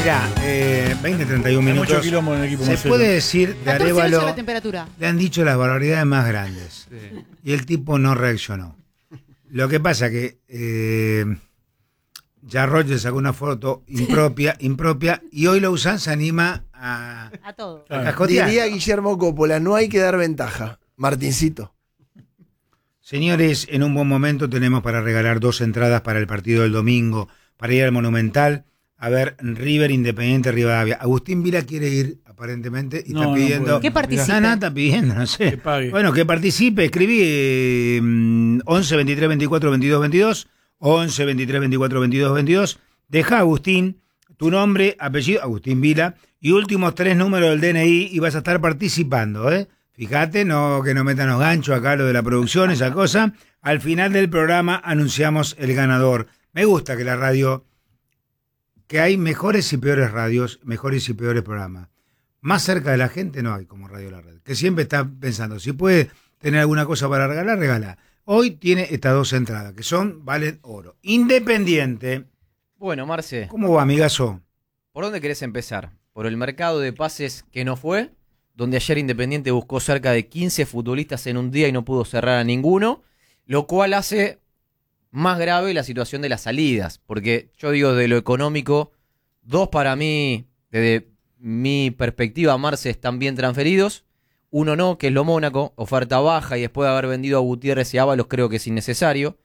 Mirá, 20-31 minutos. Mucho quilombo en el equipo. Se Marcelo. puede decir de Arévalo, la temperatura. le han dicho las barbaridades más grandes. Sí. Y el tipo no reaccionó. Lo que pasa que ya Roger sacó una foto impropia, y hoy Lausanne se anima a todo. cascotear. Diría Guillermo Coppola, no hay que dar ventaja. Martincito. Señores, en un buen momento tenemos para regalar 2 entradas para el partido del domingo, para ir al Monumental a ver River Independiente Rivadavia. Agustín Vila quiere ir, aparentemente, y No, está no pidiendo... puede. Que participe. No, está pidiendo, no sé. Que pague. Bueno, que participe. Escribí 11 23 24 22 22, 11 23 24 22 22. Deja, Agustín, tu nombre, apellido, Agustín Vila, y últimos 3 números del DNI, y vas a estar participando, ¿eh? Fíjate, no que no metan los ganchos acá, lo de la producción, esa cosa. Al final del programa anunciamos el ganador. Me gusta que la radio, que hay mejores y peores radios, mejores y peores programas. Más cerca de la gente no hay como Radio La Red, que siempre está pensando, si puede tener alguna cosa para regalar, regala. Hoy tiene estas 2 entradas, que valen oro. Independiente. Bueno, Marce, ¿Cómo va, amigazo? ¿por dónde querés empezar? ¿Por el mercado de pases que no fue? Donde ayer Independiente buscó cerca de 15 futbolistas en un día y no pudo cerrar a ninguno, lo cual hace más grave la situación de las salidas, porque yo digo de lo económico, 2 para mí, desde mi perspectiva, Marce, están bien transferidos, 1 no, que es lo Mónaco, oferta baja y después de haber vendido a Gutiérrez y Ábalos creo que es innecesario,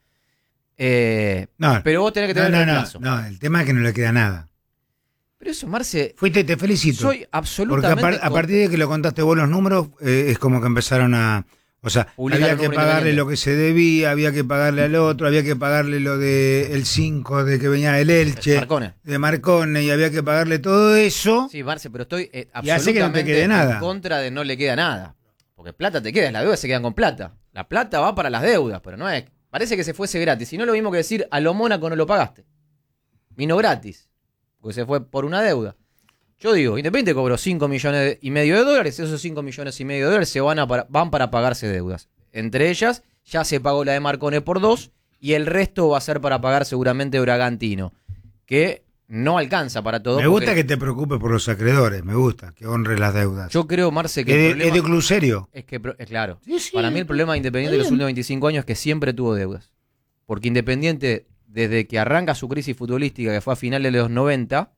No, pero vos tenés que tener reemplazo. no, el tema es que no le queda nada. Pero eso, Marce, Fuiste, te felicito. soy Porque absolutamente... a partir de que lo contaste vos los números, es como que empezaron a... O sea, Publicar había el que número pagarle independiente. lo que se debía, había que pagarle al otro, había que pagarle lo de el 5 de que venía del Elche, Marcone. de Marcone, y había que pagarle todo eso. Sí, Marce, pero estoy Y hace que no te quede absolutamente nada. en contra de no le queda nada. Porque plata te queda, las deudas se quedan con plata. La plata va para las deudas, pero no es... Parece que se fuese gratis. Y no es lo mismo que decir, a lo Mónaco no lo pagaste. Vino gratis. Porque se fue por una deuda. Yo digo, Independiente cobró 5,5 millones de dólares. Esos 5,5 millones de dólares van para pagarse deudas. Entre ellas, ya se pagó la de Marcone por 2 y el resto va a ser para pagar seguramente Bragantino, que no alcanza para todo. Me gusta que te preocupes por los acreedores, me gusta, que honres las deudas. Yo creo, Marce, que Es de club serio. es que, es claro, Sí, sí, para mí el problema de Independiente de los últimos 25 años es que siempre tuvo deudas. Porque Independiente, desde que arranca su crisis futbolística, que fue a finales de los 90,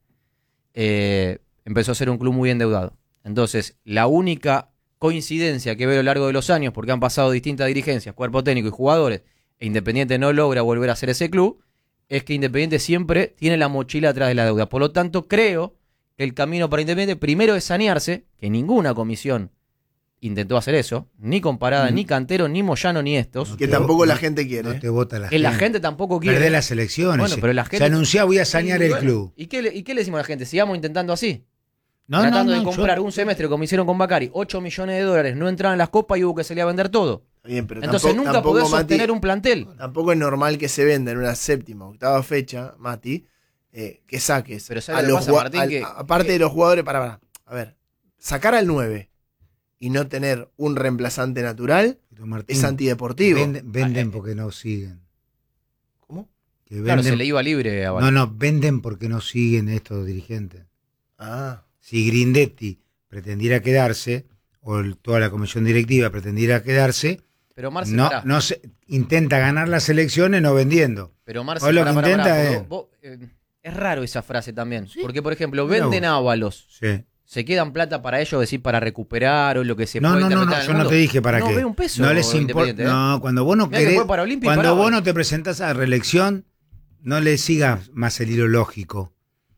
empezó a ser un club muy endeudado. Entonces, la única coincidencia que veo a lo largo de los años, porque han pasado distintas dirigencias, cuerpo técnico y jugadores, e Independiente no logra volver a ser ese club, es que Independiente siempre tiene la mochila atrás de la deuda. Por lo tanto, creo que el camino para Independiente primero es sanearse, que ninguna comisión intentó hacer eso, ni Comparada, ni Cantero, ni Moyano, ni estos. Que tampoco la gente quiere. No te vota la Que gente. la gente tampoco quiere. Perdés las elecciones. Bueno, pero la gente... Se anunció, voy a sanear Y el bueno, club. ¿Y qué le decimos a la gente? Sigamos intentando así. No, Tratando de yo- comprar un semestre como hicieron con Bacari, 8 millones de dólares, no entraban en las copas y hubo que salir a vender todo. Bien, pero Entonces nunca podés sostener Mati, un plantel. Tampoco es normal que se venda en una 7ª, 8ª fecha, Mati, que saques. Pero ¿sabes lo que pasa, Martín? Que aparte de los jugadores, para. A ver, sacar al 9 y no tener un reemplazante natural Pero Martín, es antideportivo. Venden porque no siguen. ¿Cómo? Que claro, venden- se le iba libre a No, venden porque no siguen estos dirigentes. Ah, Si Grindetti pretendiera quedarse, o toda la comisión directiva pretendiera quedarse, Pero Marce, no, pará. no se, intenta ganar las elecciones no vendiendo. Pero Marce, Vos lo pará, que pará, intenta pará, es- vos, es raro esa frase también. Sí. Porque, por ejemplo, Mirá venden vos. a Ábalos. Sí. ¿Se quedan plata para ellos, decir, para recuperar o lo que se No, puede no, interpretar en yo el no mundo? te dije para no qué. veo un peso No les importa. Independiente, ¿eh? No, cuando vos no Mirá que querés, fue para Olimpia y cuando para vos Ábalos. no te presentás a reelección, no le sigas más el hilo lógico.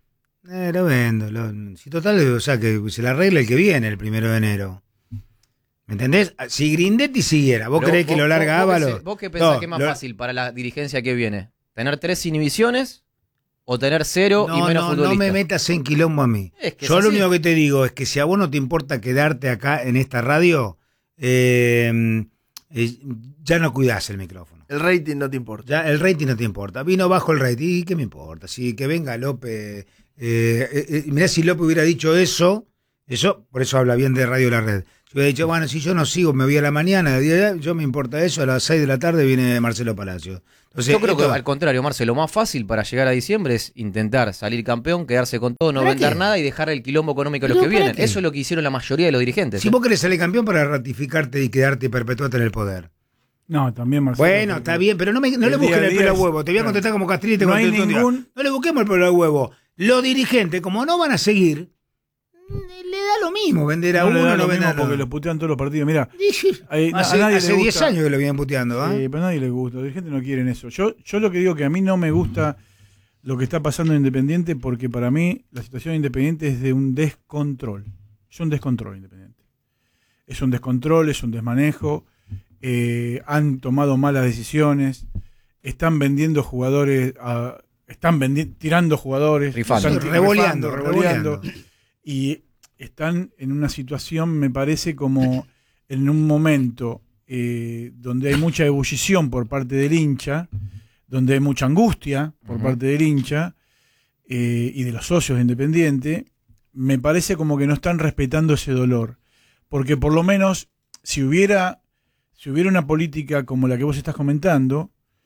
Lo vendo. Si total, o sea, que se la arregle el que viene, el 1 de enero. ¿Me entendés? Si Grindetti siguiera, ¿vos Pero creés que lo larga Ábalos? ¿Vos qué pensás No, que es más lo- fácil para la dirigencia que viene? ¿Tener 3 inhibiciones o tener 0 y menos no futbolistas? me metas en quilombo a mí. Es que es Yo lo así. único que te digo es que si a vos no te importa quedarte acá en esta radio, ya no cuidás el micrófono. el rating no te importa. Ya el rating no te importa. Vino bajo el rating. ¿Y qué me importa? Si que venga López. Mirá si López hubiera dicho eso, por eso habla bien de Radio La Red. Yo hubiera dicho, bueno, si yo no sigo, me voy a la mañana, yo me importa eso, a las 6 de la tarde viene Marcelo Palacios. Entonces, Yo creo que al contrario, Marcelo, lo más fácil para llegar a diciembre es intentar salir campeón, quedarse con todo, no ¿Para vender qué? nada y dejar el quilombo económico a los ¿Pero que para vienen. qué? Eso es lo que hicieron la mayoría de los dirigentes. Si vos querés salir campeón para ratificarte y quedarte y perpetuarte en el poder. No, también Marcelo. Bueno, está bien, pero no le el día busquen a el día pelo a es- huevo. Te voy a claro. contestar como Castrilli te No hay contestó un día. ningún- No le busquemos el pelo a huevo. Los dirigentes, como no van a seguir, le da lo mismo vender a No le uno da o no lo vender a mismo porque otro. lo putean todos los partidos. Mira, a Hace nadie le hace 10 gusta. años que lo vienen puteando, ¿ah? Sí, pero a nadie le gusta. Los dirigentes no quieren eso. Yo lo que digo que a mí no me gusta lo que está pasando en Independiente porque para mí la situación de Independiente es de un descontrol. Es un descontrol Independiente. Es un descontrol, es un desmanejo. Han tomado malas decisiones. Están vendiendo jugadores, tirando jugadores. Rifando. Están Revoleando. Y están en una situación, me parece, como en un momento donde hay mucha ebullición por parte del hincha, donde hay mucha angustia por parte del hincha y de los socios de Independiente, me parece como que no están respetando ese dolor. Porque por lo menos, si hubiera una política como la que vos estás comentando,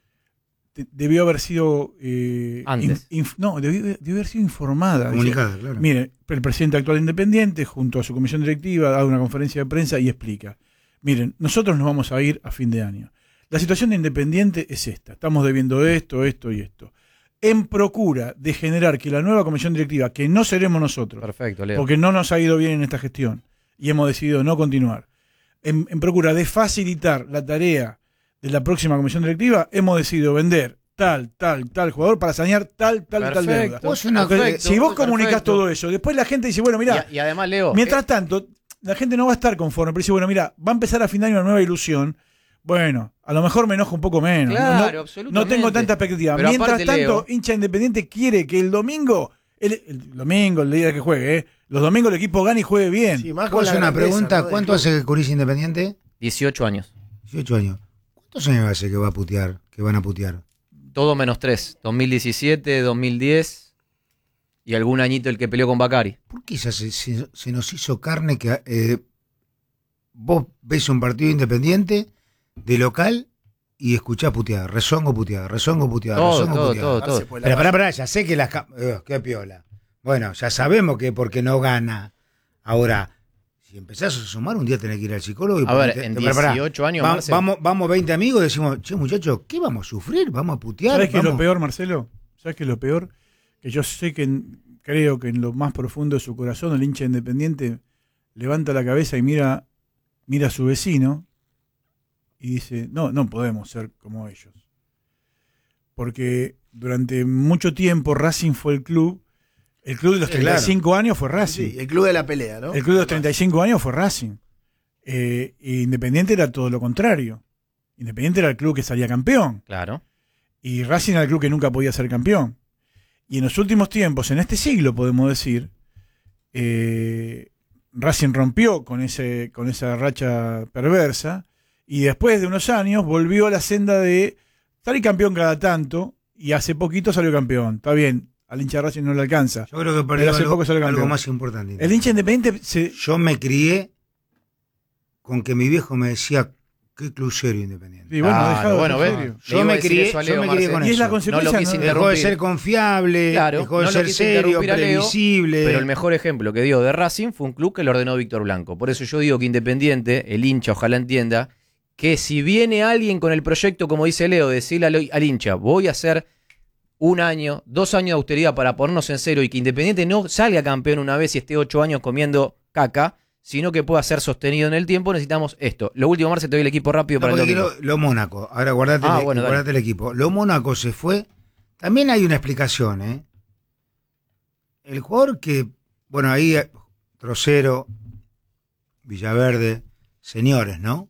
debió haber sido Antes. debió haber sido informada. Comunicada, claro. Mire, el presidente actual de Independiente, junto a su comisión directiva, da una conferencia de prensa y explica. Miren, nosotros nos vamos a ir a fin de año. La situación de Independiente es esta. Estamos debiendo esto y esto. En procura de generar que la nueva comisión directiva, que no seremos nosotros, Perfecto, Leo. porque no nos ha ido bien en esta gestión y hemos decidido no continuar, en procura de facilitar la tarea de la próxima comisión directiva, hemos decidido vender tal jugador para sanear tal deuda. Vos una- Entonces, si vos comunicás perfecto. todo eso, después la gente dice, bueno, mira, Y además, Leo, mientras tanto, la gente no va a estar conforme, pero dice, bueno, mira, va a empezar a fin de año una nueva ilusión. Bueno, a lo mejor me enojo un poco menos. Claro, no absolutamente. tengo tanta expectativa. Pero Mientras aparte, tanto, Leo, hincha Independiente quiere que el domingo, el día que juegue, los domingos el equipo gane y juegue bien. Sí, más ¿Puedo con la hacer una grandeza, pregunta? ¿no? del ¿Cuánto club. hace que Curis Independiente? 18 años. 18 años. ¿Cuántos años hace que va a putear? Que van a putear. Todo menos 3. 2017, 2010 y algún añito el que peleó con Bacari. ¿Por qué se nos hizo carne que vos ves un partido Independiente de local y escuchás puteada? Rezongo puteada. Todo. Darse por la Pero mano. pará, ya sé que qué piola. Bueno, ya sabemos que porque no gana. Ahora, si empezás a sumar, un día tenés que ir al psicólogo y A ver, ponerte- en pará, 18 años, va- Marce. vamos 20 amigos y decimos, che, muchachos, ¿qué vamos a sufrir? ¿Vamos a putear? ¿Sabes qué es lo Vamos. peor, Marcelo? ¿Sabes qué es lo peor? Que yo sé creo que en lo más profundo de su corazón el hincha Independiente levanta la cabeza y mira a su vecino y dice, no podemos ser como ellos. Porque durante mucho tiempo Racing fue el club de los Sí, claro. 35 años fue Racing. Sí, el club de la pelea, ¿no? El club de los 35 años fue Racing. Y Independiente era todo lo contrario. Independiente era el club que salía campeón. Claro. Y Racing era el club que nunca podía ser campeón. Y en los últimos tiempos, en este siglo podemos decir, Racing rompió con esa racha perversa y después de unos años volvió a la senda de salir campeón cada tanto y hace poquito salió campeón. Está bien, al hincha de Racing no le alcanza. Yo creo que Pero perdió hace poco salió algo campeón. más importante. El hincha independiente Yo me crié con que mi viejo me decía, qué club serio Independiente. y bueno, Claro, dejado de bueno, ser ¿ves? serio. Yo me crié con Y es la eso. consecuencia. No lo quise ¿no? Dejó de interrumpir. ser confiable, Claro, dejó de no lo ser quise serio, interrumpir a Leo, previsible. Pero el mejor ejemplo que dio de Racing fue un club que lo ordenó Víctor Blanco. Por eso yo digo que Independiente, el hincha, ojalá entienda, que si viene alguien con el proyecto, como dice Leo, decirle al hincha, voy a hacer 1 año, 2 años de austeridad para ponernos en cero y que Independiente no salga campeón una vez y esté 8 años comiendo caca, sino que pueda ser sostenido en el tiempo, necesitamos esto. Lo último, Marce, te doy el equipo rápido No, para el porque domingo. quiero lo Mónaco. Ahora guardate, Bueno, dale. guardate el equipo. Lo Mónaco se fue. También hay una explicación, ¿eh? El jugador que, bueno, ahí Trocero, Villaverde, señores, ¿no?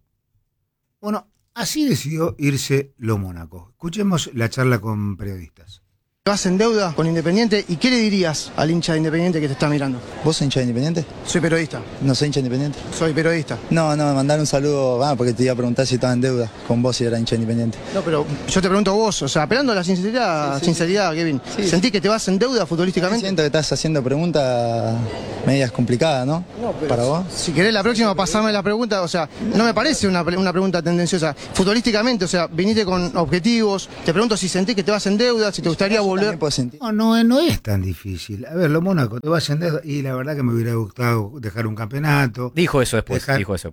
Bueno, así decidió irse lo Mónaco. Escuchemos la charla con periodistas. ¿Vas en deuda con Independiente? ¿Y qué le dirías al hincha de Independiente que te está mirando? ¿Vos sos hincha de Independiente? Soy periodista. ¿No sos hincha de Independiente? Soy periodista. No, me mandaron un saludo, porque te iba a preguntar si estaba en deuda con vos si era hincha de Independiente. No, pero yo te pregunto a vos, o sea, apelando a la sinceridad, Kevin. Sí. ¿Sentís que te vas en deuda futbolísticamente? Siento que estás haciendo preguntas medias complicadas, ¿no? No, pero para vos. Si querés la próxima pasarme la pregunta, o sea, no me parece una pregunta tendenciosa. Futbolísticamente, o sea, viniste con objetivos, te pregunto si sentís que te vas en deuda, si te gustaría volver. No es tan difícil. A ver, lo Mónaco, te vas en deuda y la verdad que me hubiera gustado dejar un campeonato. Dijo eso después,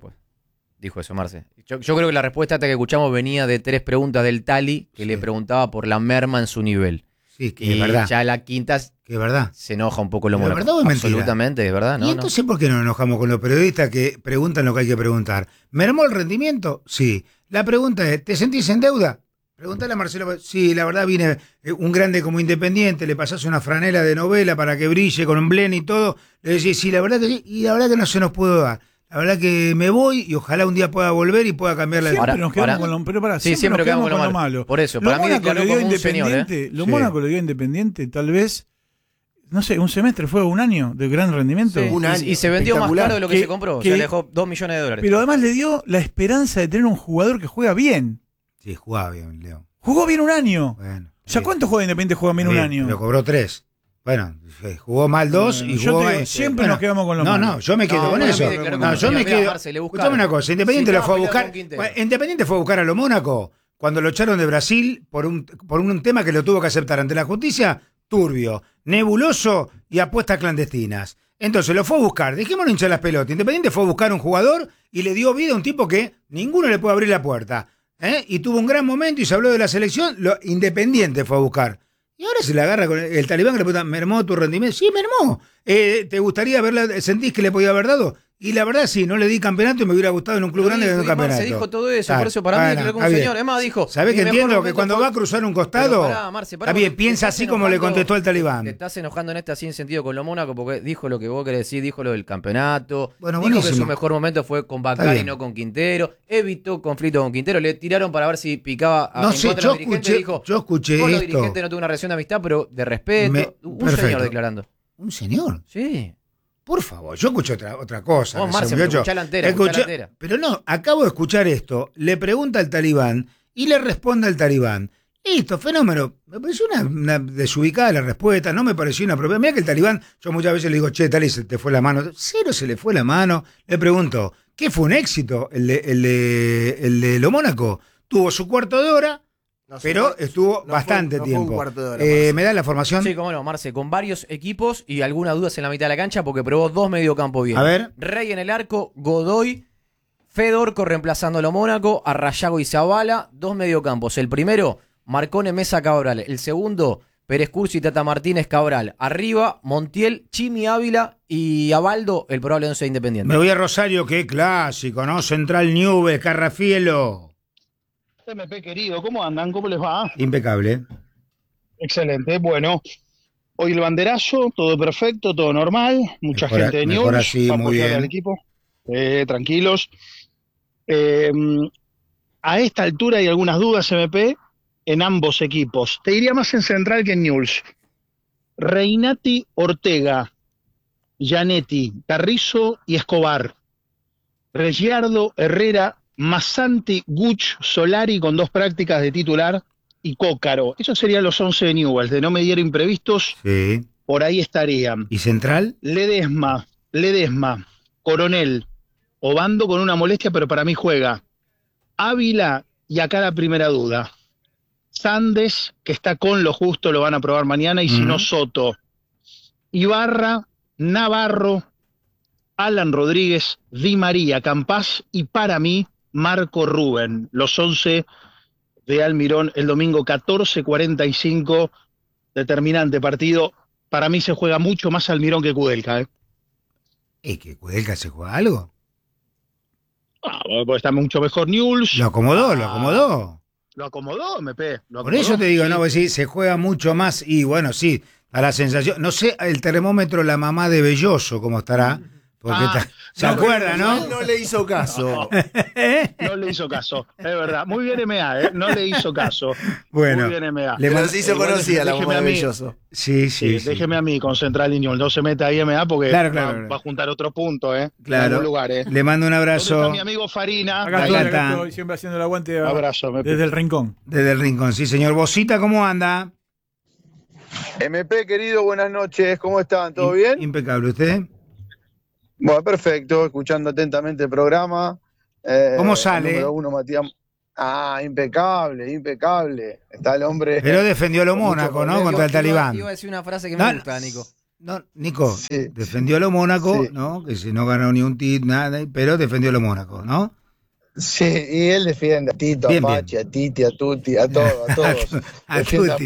Dijo eso, Marce. Yo creo que la respuesta hasta que escuchamos venía de 3 preguntas del Tali, que le preguntaba por la merma en su nivel. Sí, que y es verdad. ya la quinta Que es verdad. se enoja un poco lo ¿Pero Mónaco. verdad o es mentira? Absolutamente, es verdad. ¿Y entonces por qué nos enojamos con los periodistas que preguntan lo que hay que preguntar? ¿Mermó el rendimiento? Sí. La pregunta es, ¿te sentís en deuda? Pregúntale a Marcelo. Sí, la verdad viene un grande como Independiente, le pasás una franela de novela para que brille con un blend y todo. Le decís, sí, la verdad que sí, y la verdad que no se nos pudo dar. La verdad que me voy y ojalá un día pueda volver y pueda cambiar la... Siempre nos quedamos con lo, pero pará, sí, siempre nos quedamos con lo malo. Por eso, para mí declaró como un señor, Lo Mónaco le dio a Independiente, tal vez, no sé, un semestre, fue un año de gran rendimiento. Sí, un año. Y se vendió más caro de lo que se compró. Que, se dejó $2 millones. Pero además le dio la esperanza de tener un jugador que juega bien. Sí, jugaba bien, León. Jugó bien un año. Bueno, O sea, ¿cuántos jugadores Independiente juegan bien un año? Pero cobró 3. Bueno, jugó mal 2 y yo jugó te digo, mal. siempre nos quedamos con lo malo. No, yo me quedo con eso. Yo me quedo. Escuchame una cosa, Independiente lo fue a buscar. Independiente fue a buscar a lo Mónaco cuando lo echaron de Brasil por un tema que lo tuvo que aceptar ante la justicia, turbio, nebuloso y apuestas clandestinas. Entonces lo fue a buscar, dejémoslo hinchar las pelotas. Independiente fue a buscar un jugador y le dio vida a un tipo que ninguno le puede abrir la puerta. Y tuvo un gran momento y se habló de la selección, Independiente fue a buscar. Y ahora se le agarra con el talibán que le pregunta, ¿mermó tu rendimiento? Sí, mermó. ¿Te gustaría verla? ¿Sentís que le podía haber dado? Y la verdad sí, no le di campeonato y me hubiera gustado en un club grande que un campeonato. Se dijo todo eso, por eso para mí declaró como un señor. Además dijo... ¿Sabés que entiendo que cuando va a cruzar un costado, está bien, piensa así como le contestó el talibán? Te estás enojando en este así en sentido con lo Mónaco porque dijo lo que vos querés decir, dijo lo del campeonato, bueno, dijo que su mejor momento fue con Bacari y no con Quintero, evitó conflicto con Quintero, le tiraron para ver si picaba no sé, contra los dirigentes, dijo, yo escuché con los esto. dirigentes no tuvo una relación de amistad, pero de respeto, un señor declarando. ¿Un señor? Sí. Por favor, yo escucho otra cosa. Vos, Marce, escuchá la entera, pero no, acabo de escuchar esto, le pregunta al talibán y le responde al talibán. Listo, fenómeno. Me pareció una desubicada la respuesta, no me pareció una propia. Mira que el talibán, yo muchas veces le digo, che, Tali, se te fue la mano. Cero se le fue la mano. Le pregunto, ¿qué fue un éxito el de lo Mónaco? Tuvo su cuarto de hora. Pero estuvo bastante tiempo. ¿Me da la formación? Sí, cómo no, Marce, con varios equipos y algunas dudas en la mitad de la cancha porque probó 2 mediocampos bien. A ver. Rey en el arco, Godoy, Fedorco reemplazando a lo Mónaco, Arrayago y Zabala, 2 mediocampos. El primero, Marcone, Mesa, Cabral. El segundo, Pérez Cursi, Tata Martínez, Cabral. Arriba, Montiel, Chimi Ávila y Abaldo, el probable 11 Independiente. Me voy a Rosario, qué clásico, ¿no? Central Newell's, Carrafielo. MP querido, ¿cómo andan? ¿Cómo les va? Impecable. Excelente, bueno. Hoy el banderazo, todo perfecto, todo normal, mucha gente de Newell's así, muy bien. Al equipo. Tranquilos. A esta altura hay algunas dudas, MP, en ambos equipos. Te diría más en Central que en Newell's. Reinati, Ortega, Gianetti, Carrizo y Escobar. Reggiardo, Herrera, Massanti, Guch, Solari con 2 prácticas de titular y Cócaro. Esos serían los 11 de Newell's. De no medir imprevistos, sí. Por ahí estarían. ¿Y Central? Ledesma, Coronel, Obando con una molestia, pero para mí juega. Ávila, y acá la primera duda. Sandes, que está con lo justo, lo van a probar mañana, y si no, Soto. Ibarra, Navarro, Alan Rodríguez, Di María, Campás y para mí, Marco Rubén. Los 11 de Almirón el domingo 14:45, determinante partido. Para mí se juega mucho más Almirón que Kudelka. ¿Y que Kudelka se juega algo? Pues está mucho mejor Newell's. Lo acomodó. Lo acomodó, MP. Por eso te digo, sí. No, pues sí, se juega mucho más y bueno, sí, a la sensación. No sé, el termómetro, la mamá de Belloso, cómo estará, Porque ¿se acuerda, no? No le hizo caso. No le hizo caso, es verdad. Muy bien MA, no le hizo caso. Bueno, Muy bien MA. Pero se hizo conocida la déjeme bomba a de mí. Belloso. Sí. Déjeme a mí con Central Unión, no se meta ahí MA porque Claro. va a juntar otro punto, En Claro. algún lugar, Le mando un ¿Dónde abrazo está mi amigo Farina? Acá Acá estoy, está. siempre haciendo el aguante Abrazo, desde el rincón. desde el rincón. Sí, señor. Bocita, ¿cómo anda? MP, querido, buenas noches. ¿Cómo están? ¿Todo bien? Impecable. ¿Usted? Bueno, perfecto. Escuchando atentamente el programa. ¿Cómo sale? El número 1, Matías. Impecable. Está el hombre. Pero defendió a lo Con mucho Mónaco, ¿no? poder. Contra el Talibán. Iba a decir una frase que No, me gusta, Nico. No, Nico, Sí. defendió a lo Mónaco, Sí. ¿no? Que si no ganó ni un tit, nada, pero defendió a lo Mónaco, ¿no? Sí, y él defiende a Tito, Bien, a Pachi, a Titi, a Tuti, a todos. A Defiende a Tuti.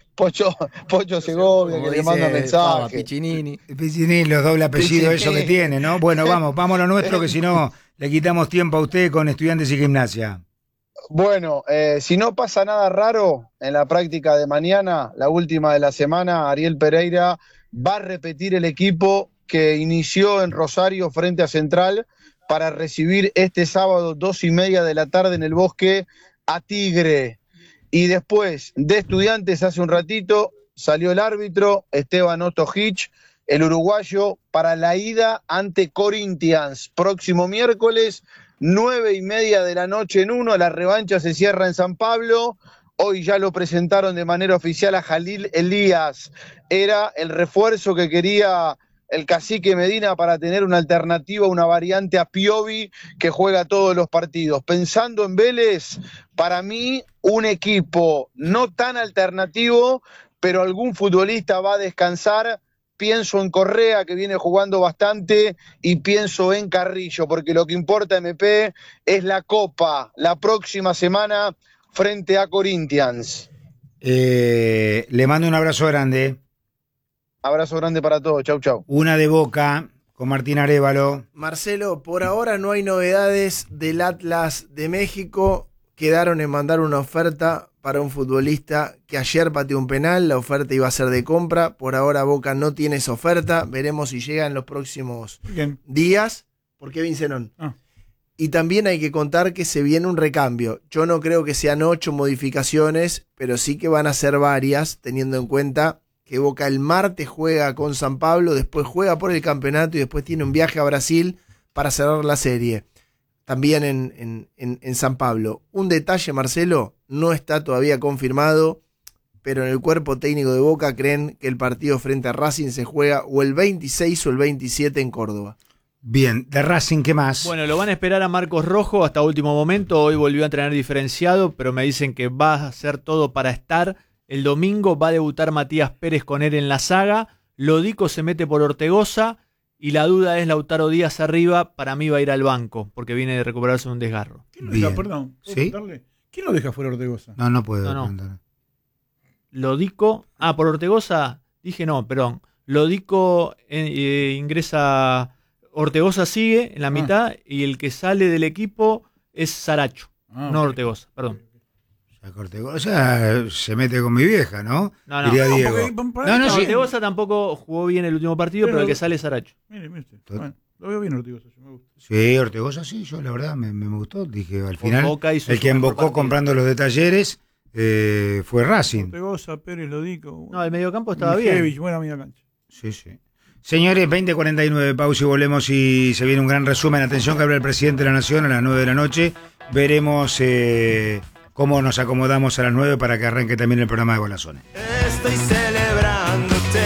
Pocho Segovia, Como que le manda dice Pava, mensajes. Piccinini. Piccini, los doble apellidos, Piccini. eso que tiene, ¿no? Bueno, vamos a lo nuestro, que si no le quitamos tiempo a usted con Estudiantes y Gimnasia. Bueno, si no pasa nada raro en la práctica de mañana, la última de la semana, Ariel Pereira va a repetir el equipo que inició en Rosario frente a Central para recibir este sábado 2:30 de la tarde en el Bosque a Tigre. Y después de Estudiantes, hace un ratito, salió el árbitro Esteban Ostojic, el uruguayo, para la ida ante Corinthians. Próximo miércoles, 9:30 de la noche en 1, la revancha se cierra en San Pablo. Hoy ya lo presentaron de manera oficial a Jalil Elías. Era el refuerzo que quería el cacique Medina para tener una alternativa, una variante a Piovi, que juega todos los partidos. Pensando en Vélez, para mí un equipo no tan alternativo, pero algún futbolista va a descansar. Pienso en Correa, que viene jugando bastante, y pienso en Carrillo, porque lo que importa, MP, es la Copa, la próxima semana frente a Corinthians. Le mando un abrazo grande. Abrazo grande para todos, chau. Una de Boca con Martín Arévalo. Marcelo, por ahora no hay novedades del Atlas de México. Quedaron en mandar una oferta para un futbolista que ayer pateó un penal. La oferta iba a ser de compra. Por ahora Boca no tiene esa oferta. Veremos si llega en los próximos Bien. días. ¿Por qué Vincenón? Y también hay que contar que se viene un recambio. Yo no creo que sean 8 modificaciones, pero sí que van a ser varias, teniendo en cuenta que Boca el martes juega con San Pablo, después juega por el campeonato y después tiene un viaje a Brasil para cerrar la serie. También en San Pablo. Un detalle, Marcelo, no está todavía confirmado, pero en el cuerpo técnico de Boca creen que el partido frente a Racing se juega o el 26 o el 27 en Córdoba. Bien, de Racing, ¿qué más? Bueno, lo van a esperar a Marcos Rojo hasta último momento. Hoy volvió a entrenar diferenciado, pero me dicen que va a hacer todo para estar. El domingo va a debutar Matías Pérez con él en la saga. Lodico se mete por Ortegoza. Y la duda es Lautaro Díaz arriba. Para mí va a ir al banco, porque viene de recuperarse de un desgarro. ¿Quién lo deja, perdón, ¿puedo ¿Sí? preguntarle? ¿Quién lo deja fuera Ortegoza? No puedo. No. Lodico. Por Ortegoza. Dije no, perdón. Lodico ingresa. Ortegoza sigue en la mitad. Y el que sale del equipo es Saracho. No Ortegoza, perdón. O sea, se mete con mi vieja, ¿no? No. Diría No, Diego. Sí. Ortegoza tampoco jugó bien el último partido, pero el que sale es Saracho. Mire usted. Bueno, lo veo bien Ortegoza, me gusta. Sí, Ortegoza sí, yo la verdad me gustó. Dije, al final, Boca hizo el que su mejor embocó partido. comprando los de Talleres fue Racing. Ortegoza, Pérez, Lodico. No, el mediocampo estaba bien. Mijevich, buena media cancha. Sí. Señores, 20:49, pausa y volvemos y se viene un gran resumen. Atención que habla el presidente de la Nación a las 9 de la noche. Veremos cómo nos acomodamos a las 9 para que arranque también el programa de Golazones. Estoy celebrándote.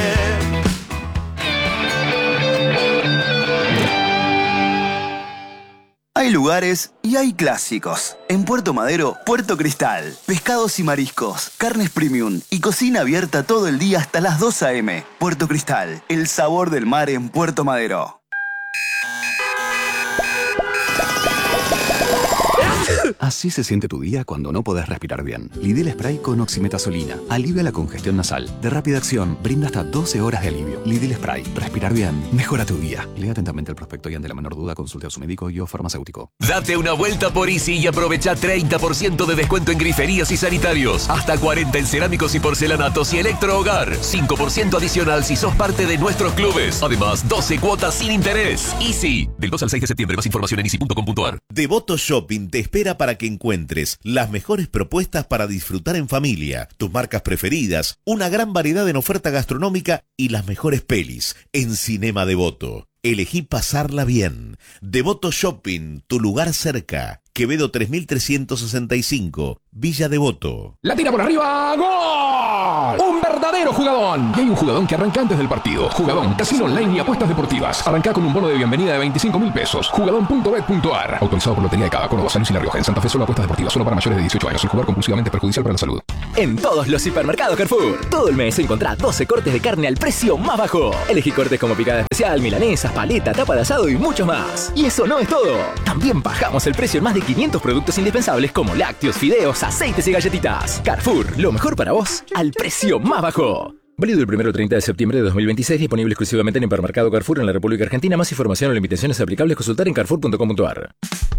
Hay lugares y hay clásicos. En Puerto Madero, Puerto Cristal. Pescados y mariscos, carnes premium y cocina abierta todo el día hasta las 2 a.m. Puerto Cristal, el sabor del mar en Puerto Madero. Así se siente tu día cuando no podés respirar bien. Lidl Spray con oximetazolina. Alivia la congestión nasal. De rápida acción, brinda hasta 12 horas de alivio. Lidl Spray. Respirar bien. Mejora tu día. Lea atentamente el prospecto y ante la menor duda consulte a su médico y o farmacéutico. Date una vuelta por Easy y aprovecha 30% de descuento en griferías y sanitarios. Hasta 40 en cerámicos y porcelanatos y electrohogar. 5% adicional si sos parte de nuestros clubes. Además, 12 cuotas sin interés. Easy. Del 2 al 6 de septiembre. Más información en easy.com.ar. Devoto Shopping te espera para que encuentres las mejores propuestas para disfrutar en familia, tus marcas preferidas, una gran variedad en oferta gastronómica y las mejores pelis en Cinema Devoto. Elegí pasarla bien. Devoto Shopping, tu lugar cerca. Quevedo 3365, Villa Devoto. La tira por arriba, ¡gol! Un verdadero jugadón. Y hay un jugadón que arranca antes del partido. Jugadón, casino online y apuestas deportivas. Arranca con un bono de bienvenida de 25.000 pesos. Jugadón.bet.ar. Autorizado por Lotería de Cava, Córdoba, San Luis y La Rioja. En Santa Fe solo apuestas deportivas, solo para mayores de 18 años. El jugar compulsivamente es perjudicial para la salud. En todos los supermercados Carrefour, todo el mes encontrá 12 cortes de carne al precio más bajo. Elegí cortes como picada especial, milanesas, paleta, tapa de asado y mucho más. Y eso no es todo. También bajamos el precio en más de 500 productos indispensables como lácteos, fideos, aceites y galletitas. Carrefour, lo mejor para vos al precio más bajo. Válido el 1 al 30 de septiembre de 2026, disponible exclusivamente en el hipermercado Carrefour en la República Argentina. Más información o limitaciones aplicables consultar en carrefour.com.ar.